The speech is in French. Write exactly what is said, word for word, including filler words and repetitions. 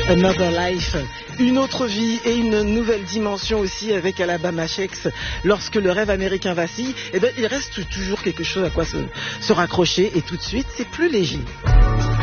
Another Life, une autre vie et une nouvelle dimension aussi avec Alabama Shakes. Lorsque le rêve américain vacille, eh ben, il reste toujours quelque chose à quoi se, se raccrocher et tout de suite c'est plus léger.